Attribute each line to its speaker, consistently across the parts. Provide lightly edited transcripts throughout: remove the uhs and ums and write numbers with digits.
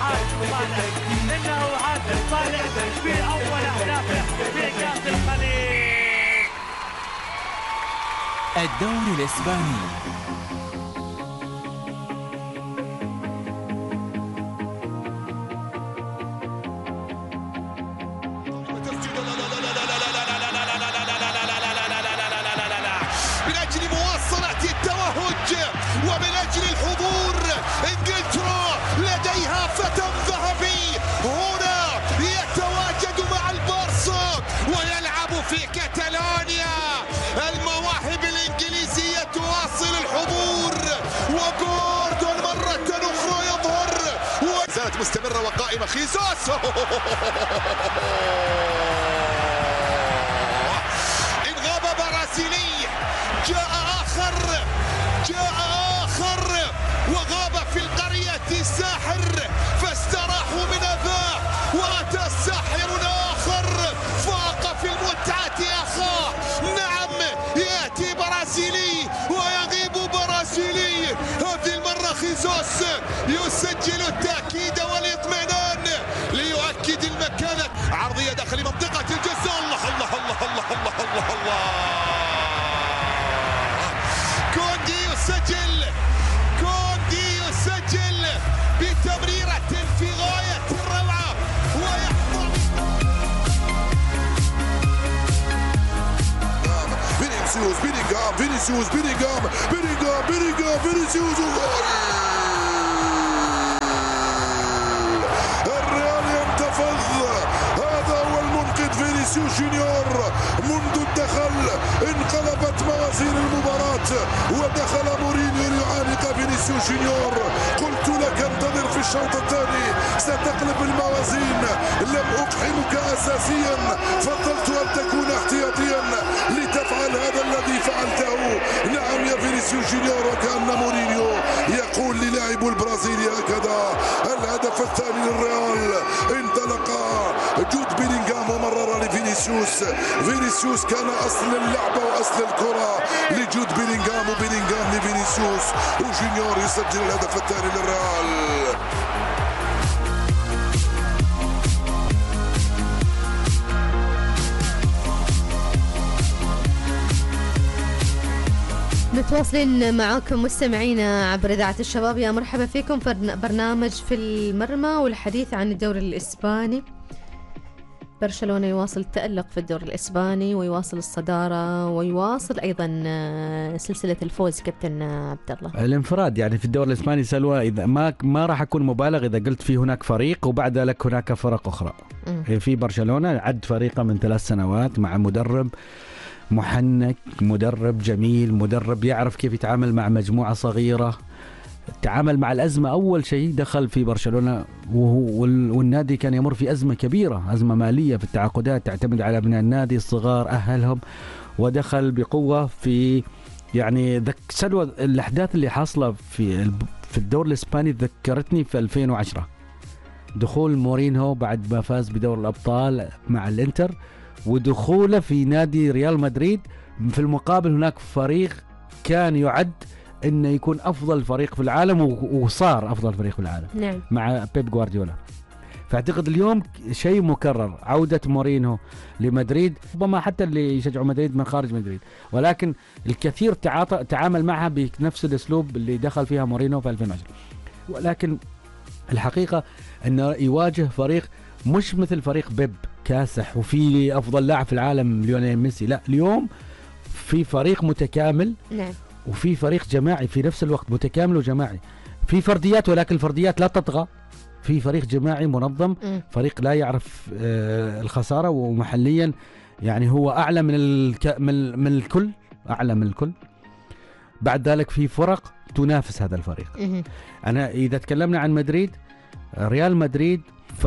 Speaker 1: إنه حاسم صالح في أول أهدافه في كأس الخليج.
Speaker 2: الدوري الإسباني.
Speaker 3: من أجل مواصلة التوهج ومن أجل الحضور، إنجلترا لديها فتى ذهبي هنا يتواجد مع البارسا ويلعب في كاتالونيا. المواهب الإنجليزية تواصل الحضور، وجوردون مرة أخرى يظهر وزالت مستمرة وقائمة. خيسوس إن غاب برازيلي جاء آخر وغاب في القرية ساحر فاستراحوا من أذاه، وأتى ساحر آخر فاق في المتعة أخاه. نعم، يأتي برازيلي ويغيب برازيلي. هذه المرة خيسوس يسجل التأكيد والاطمئنان ليؤكد المكانة. عرضية داخل منطقة الجزاء. الله الله الله الله الله الله الله. كوندي يسجل بتمريرة في غاية الروعة ويحضر فينيسيوس الريال ينتفض. هذا هو المنقذ فينيسيوس جونيور. منذ الدخل انقلبت موازين المباراة ودخل مورينيو ليعانق فينيسيوس جونيور. قلت لك انتظر في الشوط الثاني ستقلب الموازين. لم أقحمك أساسيا، فضلت أن تكون احتياطيا لتفعل هذا الذي فعلته. نعم يا فينيسيوس جونيور، وكأن مورينيو يقول للاعب البرازيلي هكذا. الهدف الثاني للريال انطلق جود بيلينغهام ومرر لفينيسيوس. فينيسيوس كان أصل اللعبة وأصل الكرة لجود بيلينغهام، وبيلينغهام لفينيسيوس، وجونيور يسجل الهدف الثاني للريال.
Speaker 4: متواصلين معاكم مستمعينا عبر إذاعة الشباب. يا مرحبا فيكم في برنامج في المرمى والحديث عن الدوري الإسباني. برشلونة يواصل التألق في الدوري الإسباني ويواصل الصدارة ويواصل أيضا سلسلة الفوز. كابتن عبد الله،
Speaker 5: الانفراد يعني في الدوري الإسباني سلوى. إذا ما راح أكون مبالغ إذا قلت في هناك فريق وبعد ذلك هناك فرق أخرى. في برشلونة عد فريقه من 3 سنوات مع مدرب محنك، مدرب جميل، مدرب يعرف كيف يتعامل مع مجموعة صغيرة. تعامل مع الأزمة. أول شيء دخل في برشلونة والنادي كان يمر في أزمة كبيرة، أزمة مالية في التعاقدات تعتمد على أبناء النادي الصغار أهلهم، ودخل بقوة في يعني سلوى. الأحداث اللي حاصلة في الدوري الإسباني ذكرتني في 2010 دخول مورينهو بعد ما فاز بدور الأبطال مع الإنتر، ودخوله في نادي ريال مدريد. في المقابل هناك فريق كان يعد انه يكون افضل فريق في العالم وصار افضل فريق في العالم.
Speaker 4: نعم.
Speaker 5: مع بيب جوارديولا. فاعتقد اليوم شيء مكرر عودة مورينهو لمدريد، ربما حتى اللي يشجعوا مدريد من خارج مدريد، ولكن الكثير تعامل معها بنفس الاسلوب اللي دخل فيها مورينهو في 2010. ولكن الحقيقة انه يواجه فريق مش مثل فريق بيب كاسح وفي افضل لاعب في العالم ليونيل ميسي. لا، اليوم في فريق متكامل.
Speaker 4: نعم.
Speaker 5: وفي فريق جماعي في نفس الوقت، متكامل وجماعي. في فرديات ولكن الفرديات لا تطغى. في فريق جماعي منظم، فريق لا يعرف الخسارة، ومحليا يعني هو أعلى من الكل، أعلى من الكل. بعد ذلك في فرق تنافس هذا الفريق. أنا إذا تكلمنا عن مدريد، ريال مدريد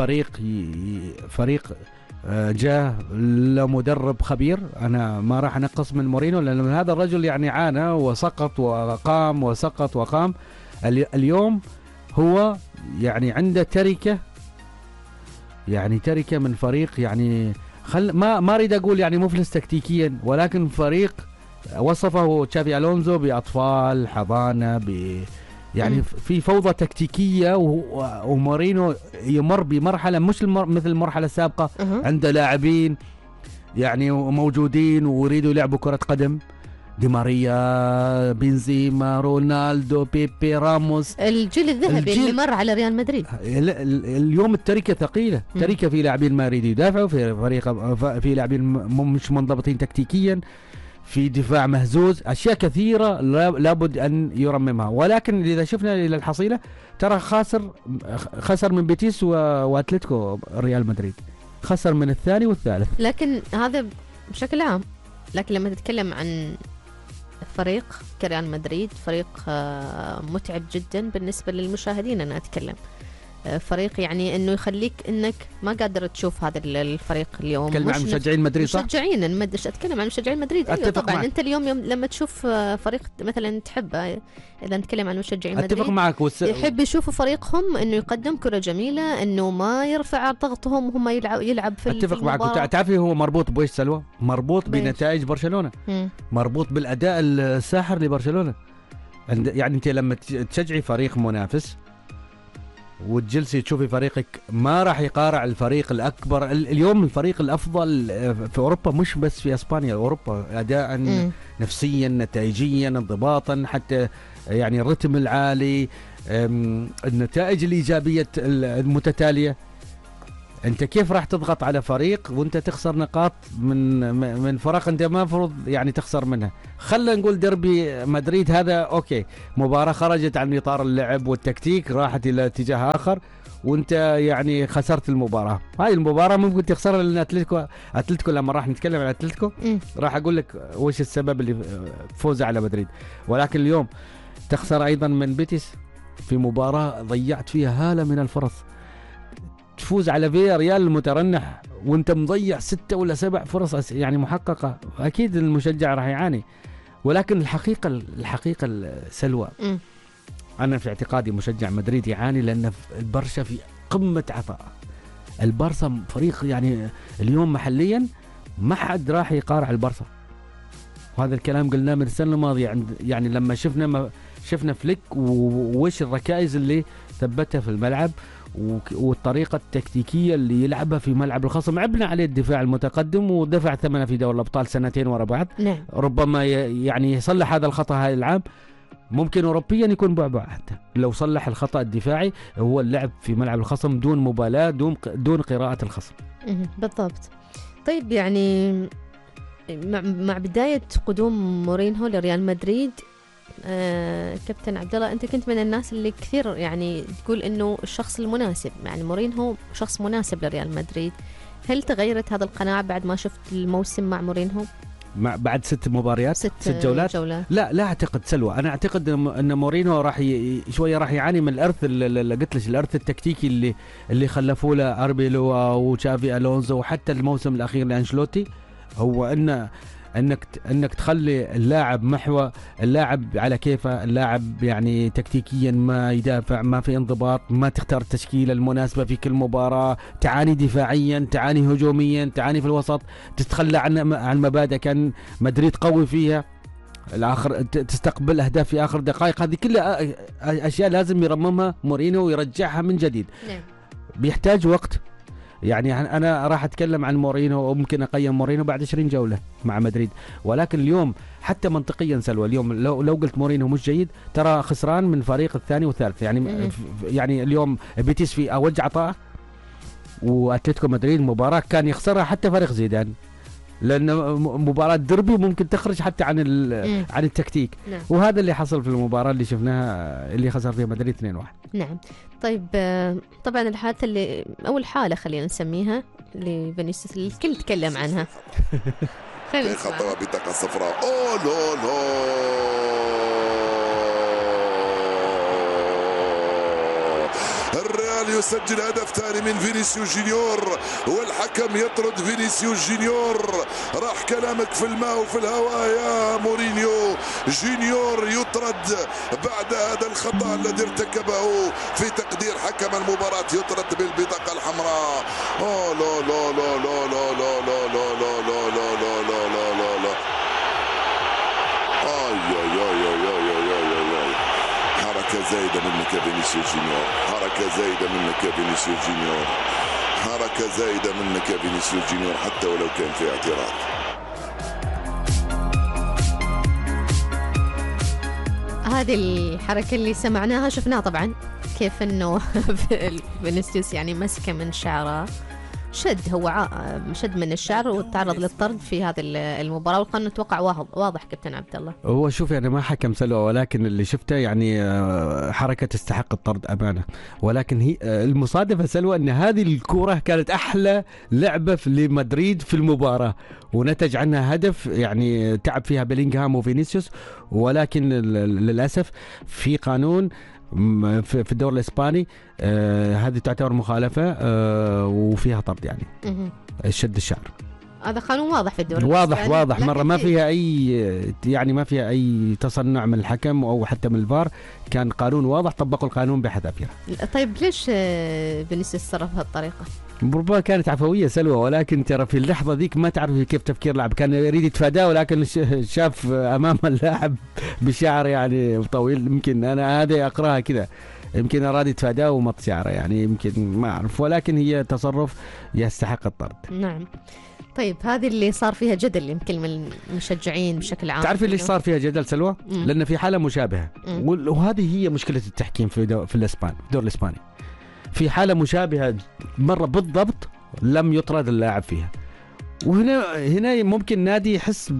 Speaker 5: فريق جاء لمدرب خبير. أنا ما راح أنقص من مورينو لأن هذا الرجل يعني عانى وسقط وقام وسقط وقام. اليوم هو يعني عنده تركة، يعني تركة من فريق يعني ما أريد أقول يعني مفلس تكتيكيا، ولكن فريق وصفه تشافي ألونزو بأطفال حضانة يعني في فوضى تكتيكية، ومورينو يمر بمرحلة مش مثل المرحلة السابقة. عنده لاعبين يعني موجودين ويريدوا يلعبوا كرة قدم، دي ماريا، بنزيما، رونالدو، بيبي، راموس،
Speaker 4: الجيل الذهبي اللي مر على ريال مدريد.
Speaker 5: اليوم التركة ثقيلة، تركة في لاعبين ما يريدوا يدافعوا، في فريق في لاعبين مش منضبطين تكتيكيا، في دفاع مهزوز، أشياء كثيرة لابد أن يرممها. ولكن إذا شفنا إلى الحصيلة ترى خسر من بيتيس وأتلتيكو ريال مدريد، خسر من الثاني والثالث.
Speaker 4: لكن هذا بشكل عام. لكن لما تتكلم عن فريق كريال مدريد، فريق متعب جدا بالنسبة للمشاهدين. أنا أتكلم فريق يعني انه يخليك انك ما قادر تشوف هذا الفريق اليوم.
Speaker 5: اتكلم عن مشجعين مدريد صح؟
Speaker 4: مشجعين اتكلم عن مشجعين مدريد. ايوه طبعا معك. انت اليوم لما تشوف فريق مثلا تحبه، اذا نتكلم عن مشجعين مدريد
Speaker 5: اتفق معك
Speaker 4: يحب يشوفوا فريقهم انه يقدم كرة جميلة، انه ما يرفع ضغطهم وهم يلعب في
Speaker 5: اتفق معك. تعرفي هو مربوط بويش سلوى، مربوط بنتائج برشلونة، مربوط بالاداء الساحر لبرشلونة. يعني انت لما تشجعي فريق منافس وتجلسي تشوفي فريقك ما راح يقارع الفريق الأكبر. اليوم الفريق الأفضل في أوروبا، مش بس في أسبانيا، أوروبا أداء نفسيا، نتائجيا، انضباطا، حتى يعني الرتم العالي، النتائج الإيجابية المتتالية. أنت كيف راح تضغط على فريق وأنت تخسر نقاط من فرق أنت ما فرض يعني تخسر منها؟ خلنا نقول دربي مدريد هذا أوكي، مباراة خرجت عن إطار اللعب والتكتيك، راحت إلى اتجاه آخر وأنت يعني خسرت المباراة. هاي المباراة ممكن تخسرها لأن أتلتيكو لما راح نتكلم عن أتلتيكو راح أقول لك وش السبب اللي فوز على مدريد. ولكن اليوم تخسر أيضا من بيتيس في مباراة ضيعت فيها هالة من الفرص، تفوز على فيا ريال المترنح وانت مضيع 6 ولا 7 فرص يعني محققة. أكيد المشجع راح يعاني. ولكن الحقيقة السلوى، أنا في اعتقادي مشجع مدريد يعاني لأن البرشا في قمة عطاء. البارسا فريق يعني اليوم محليا ما حد راح يقارع البارسا، وهذا الكلام قلناه من السنة الماضية. يعني لما شفنا فليك ووش الركائز اللي ثبتها في الملعب والطريقة التكتيكية اللي يلعبها في ملعب الخصم. عبنا عليه الدفاع المتقدم ودفع ثمنه في دوري الأبطال 2 ورا بعض.
Speaker 4: نعم.
Speaker 5: ربما يعني يصلح هذا الخطأ هذا العام، ممكن أوروبيا يكون بعبع حتى لو صلح الخطأ الدفاعي، هو اللعب في ملعب الخصم دون مبالاة، دون قراءة الخصم.
Speaker 4: بالضبط. طيب يعني مع بداية قدوم مورينهو لريال مدريد، كابتن عبد الله، انت كنت من الناس اللي كثير يعني تقول انه الشخص المناسب، يعني مورينهو شخص مناسب لريال مدريد. هل تغيرت هذا القناعة بعد ما شفت الموسم مع مورينهو؟
Speaker 5: بعد 6 مباريات 6 جولات؟ لا اعتقد سلوى، انا اعتقد ان مورينهو راح شويه راح يعاني من الارث اللي قلت لك، الارث التكتيكي اللي خلفوا له اربيلو وشافي الونزو وحتى الموسم الاخير لانشلوتي، هو انك تخلي اللاعب محور، اللاعب على كيفه، اللاعب يعني تكتيكيا ما يدافع، ما في انضباط، ما تختار التشكيله المناسبه في كل مباراه، تعاني دفاعيا، تعاني هجوميا، تعاني في الوسط، تتخلى عن مبادئ كان مدريد قوي فيها، الاخر تستقبل اهداف في اخر دقائق. هذه كلها اشياء لازم يرممها مورينيو ويرجعها من جديد. نعم. بيحتاج وقت. يعني أنا راح أتكلم عن مورينو وممكن أقيم مورينو بعد 20 جولة مع مدريد، ولكن اليوم حتى منطقيا سلوى، اليوم لو قلت مورينو مش جيد ترى خسران من فريق الثاني والثالث. يعني اليوم بيتيس في أوج عطاء، وأتلتيكو مدريد مباراة كان يخسرها حتى فريق زيدان، لأن مباراة دربي ممكن تخرج حتى عن التكتيك. نعم. وهذا اللي حصل في المباراة اللي شفناها اللي خسر فيها مدريد 2-1.
Speaker 4: نعم. طيب طبعا الحالة اللي أول حالة خلينا نسميها لفينيسيوس اللي الكل تكلم عنها.
Speaker 3: خلينا خطوة بطاقة صفراء. أوه لو لو. الريال يسجل هدف ثاني من فينيسيوس جونيور، والحكم يطرد فينيسيوس جونيور. راح كلامك في الماء وفي الهواء يا مورينيو. جونيور يطرد بعد هذا الخطأ الذي ارتكبه في تقدير حكم المباراة، يطرد بالبطاقة الحمراء. أوه لا لا لا لا لا لا لا لا لا لا لا لا لا لا لا. زايدة منك يا فينيسيوس جونيور، حركة زايدة منك يا فينيسيوس جونيور، حركة زايدة منك يا فينيسيوس جونيور حتى ولو كان في اعتراض.
Speaker 4: هذه الحركة اللي سمعناها شفناها طبعا كيف انه فينيسيوس يعني مسكه من شعره، شد هو شد من الشعر وتعرض للطرد في هذه المباراة، والقانون اتوقع واضح كابتن عبد الله.
Speaker 5: هو شوف يعني ما حكم سلوى، ولكن اللي شفته يعني حركة تستحق الطرد أمانة، ولكن هي المصادفة سلوى أن هذه الكرة كانت أحلى لعبة لمدريد في المباراة ونتج عنها هدف يعني تعب فيها بيلينغهام وفينيسيوس، ولكن للأسف في قانون في الدوري الإسباني هذه تعتبر مخالفة وفيها طرد يعني شد الشعر.
Speaker 4: هذا قانون واضح في الدوري
Speaker 5: واضح مرة ما فيها أي يعني ما فيها أي تصنع من الحكم أو حتى من الفار، كان قانون واضح طبقوا القانون بحذافيره.
Speaker 4: طيب ليش فينيسيوس تصرف بهالطريقة؟
Speaker 5: ربما كانت عفوية سلوى، ولكن ترى في اللحظة ذيك ما تعرف كيف تفكير اللاعب، كان يريد يتفاداه ولكن شاف أمام اللاعب بشعر يعني طويل، يمكن أنا هذه أقرأها كذا، يمكن أراد يتفاداه ومط شعره يعني، يمكن ما أعرف، ولكن هي تصرف يستحق الطرد.
Speaker 4: نعم. طيب هذه اللي صار فيها جدل يمكن من المشجعين بشكل عام.
Speaker 5: تعرفي ليش صار فيها جدل سلوى؟ لأن في حالة مشابهة، وهذه هي مشكلة التحكيم في الإسبان، في الدوري الإسباني. في حالة مشابهة مرة بالضبط لم يطرد اللاعب فيها، وهنا ممكن نادي يحس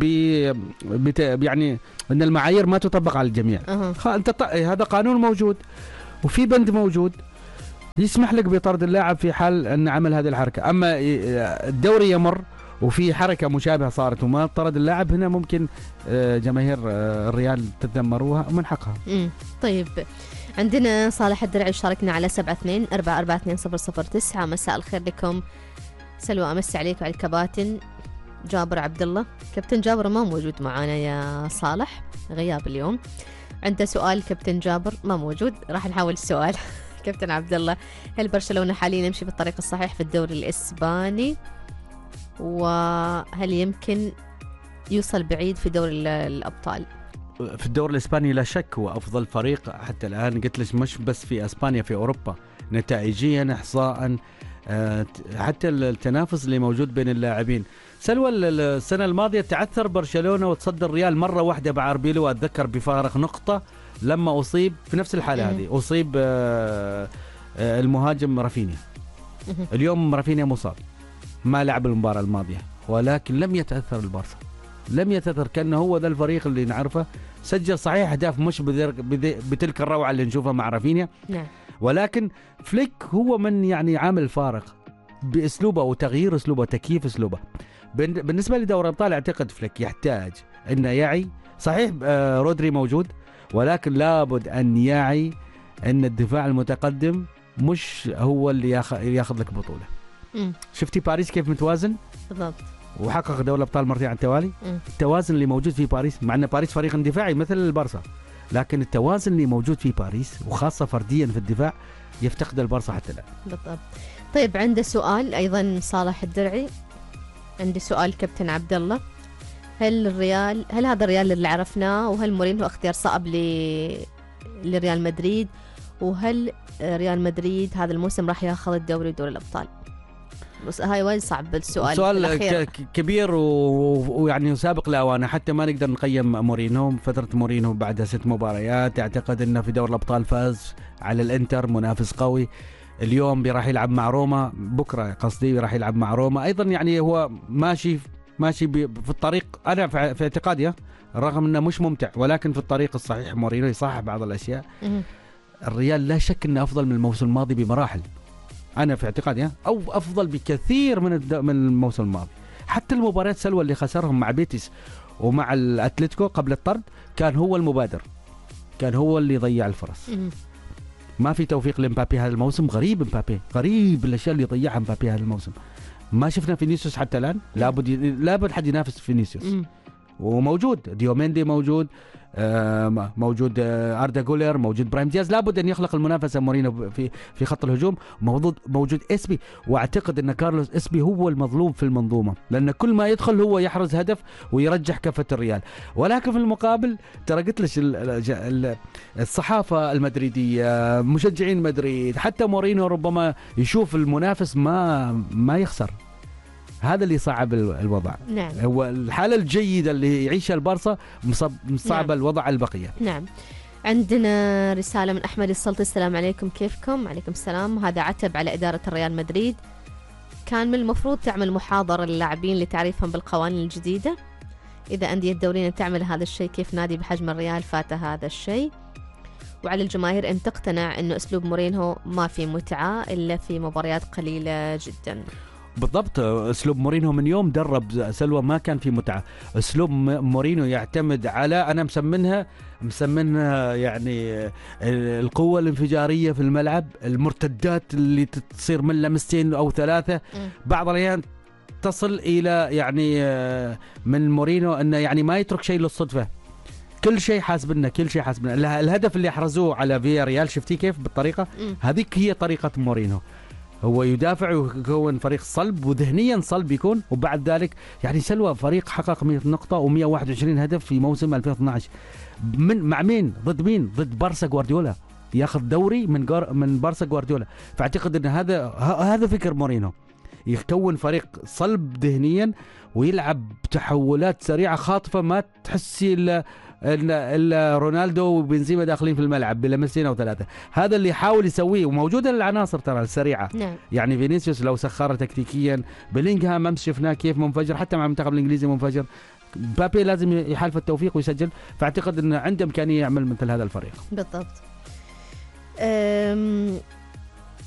Speaker 5: يعني أن المعايير ما تطبق على الجميع. هذا قانون موجود وفي بند موجود يسمح لك بطرد اللاعب في حال أن عمل هذه الحركة، أما الدوري يمر وفي حركة مشابهة صارت وما طرد اللاعب، هنا ممكن جماهير الريال تتذمروها ومن حقها.
Speaker 4: طيب عندنا صالح الدرعي شاركنا على 72442009. مساء الخير لكم سلوى، أمسي عليك وعلى الكباتن جابر عبد الله. كابتن جابر ما موجود معانا يا صالح، غياب اليوم. عنده سؤال كابتن جابر ما موجود، راح نحاول السؤال. كابتن عبد الله، هل برشلونة حاليا يمشي بالطريق الصحيح في الدوري الإسباني؟ وهل يمكن يوصل بعيد في دوري الأبطال؟
Speaker 5: في الدوري الإسباني لا شك هو أفضل فريق حتى الآن، قلت لك مش بس في أسبانيا، في أوروبا نتائجيا إحصاء، حتى التنافس اللي موجود بين اللاعبين. سلوى السنة الماضية تعثر برشلونة وتصدر الريال مرة واحدة بعربيلو، وأتذكر بفارق نقطة لما أصيب في نفس الحالة هذه، أصيب المهاجم رافينيا. اليوم رافينيا مصاب ما لعب المباراة الماضية، ولكن لم يتأثر البارسا، لم يتأثر، كأنه هو ذا الفريق اللي نعرفه. سجل صحيح أهداف مش بتلك الروعة اللي نشوفها مع رافينيا، ولكن فليك هو من يعني عامل الفارق بأسلوبه وتغيير أسلوبه وتكييف أسلوبه. بالنسبة لدوري الأبطال أعتقد فليك يحتاج أنه يعي، صحيح رودري موجود، ولكن لابد أن يعي أن الدفاع المتقدم مش هو اللي ياخذ لك بطولة. شفتي باريس كيف متوازن؟
Speaker 4: بالضبط،
Speaker 5: وحقق دوري الأبطال مرتين على التوالي. التوازن اللي موجود في باريس، مع أن باريس فريق دفاعي مثل البارسا، لكن التوازن اللي موجود في باريس وخاصة فرديا في الدفاع يفتقد البارسا حتى الآن. بالضبط.
Speaker 4: طيب عنده سؤال أيضا صالح الدرعي، عندي سؤال كابتن عبد الله، هل هذا الريال اللي عرفناه، وهل مورينيو اختيار صعب لريال مدريد، وهل ريال مدريد هذا الموسم راح ياخذ الدوري ودوري الأبطال؟ بس هاي وايد صعب السؤال،
Speaker 5: سؤال كبير ويعني سابق لأوانه، حتى ما نقدر نقيم مورينيو. فترة مورينيو بعد 6 مباريات اعتقد انه في دوري الأبطال فاز على الانتر، منافس قوي. اليوم راح يلعب مع روما، بكرة قصدي راح يلعب مع روما ايضا، يعني هو ماشي في الطريق. انا في اعتقادي رغم انه مش ممتع، ولكن في الطريق الصحيح. مورينيو يصحح بعض الاشياء. الريال لا شك انه افضل من الموسم الماضي بمراحل، أنا في اعتقادي أو أفضل بكثير من الموسم الماضي. حتى المباريات سلوى اللي خسرهم مع بيتيس ومع الأتلتيكو قبل الطرد كان هو المبادر، كان هو اللي ضيع الفرص. ما في توفيق لمبابي هذا الموسم، غريب مبابي، غريب الأشياء اللي ضيعها مبابي هذا الموسم. ما شفنا فينيسيوس حتى الآن، لابد حد ينافس فينيسيوس. وموجود ديوميندي موجود، موجود أردا جولر، موجود برايم دياز. لابد أن يخلق المنافسة مورينو في خط الهجوم. موجود إسبي، وأعتقد أن كارلوس إسبي هو المظلوم في المنظومة، لأن كل ما يدخل هو يحرز هدف ويرجح كفة الريال. ولكن في المقابل ترى قلت لك الصحافة المدريدية، مشجعين مدريد، حتى مورينو ربما يشوف المنافس ما يخسر. هذا اللي صعب الوضع.
Speaker 4: نعم.
Speaker 5: هو الحالة الجيدة اللي يعيشها البارسا مصعبة. نعم. الوضع البقية.
Speaker 4: نعم. عندنا رسالة من أحمد السلطي: السلام عليكم، كيفكم؟ عليكم السلام. هذا عتب على إدارة الريال مدريد، كان من المفروض تعمل محاضرة للاعبين لتعريفهم بالقوانين الجديدة. إذا أندية الدوريين تعمل هذا الشيء، كيف نادي بحجم الريال فات هذا الشيء؟ وعلى الجماهير أن تقتنع أنه أسلوب مورينهو ما في متعة إلا في مباريات قليلة جدا.
Speaker 5: بالضبط. اسلوب مورينو من يوم درب سلوى ما كان في متعه. اسلوب مورينو يعتمد على، انا مسمنها يعني القوه الانفجاريه في الملعب، المرتدات اللي تصير من لمستين او ثلاثه، بعض الاحيان تصل الى يعني من مورينو انه يعني ما يترك شيء للصدفه، كل شيء حاسبنا. الهدف اللي احرزوه على فيا ريال شفتي كيف بالطريقه هذيك هي طريقه مورينو. هو يدافع ويكون فريق صلب وذهنيا صلب يكون، وبعد ذلك يعني سلوى فريق حقق 100 نقطة و121 هدف في موسم 2012. مع مين؟ ضد بارسا غوارديولا، ياخذ دوري من بارسا غوارديولا. فاعتقد ان هذا فكر مورينو، يكون فريق صلب ذهنيا ويلعب تحولات سريعة خاطفة، ما تحسي إلا رونالدو وبنزيما داخلين في الملعب بلمسين أو ثلاثة. هذا اللي يحاول يسويه، وموجودة العناصر ترى السريعة.
Speaker 4: نعم.
Speaker 5: يعني فينيسيوس لو سخر تكتيكيا، بلينغهام أمس شفناه كيف منفجر، حتى مع المنتخب الإنجليزي منفجر. بابي لازم يحالف التوفيق ويسجل. فاعتقد أنه عنده إمكانية يعمل مثل هذا الفريق.
Speaker 4: بالضبط.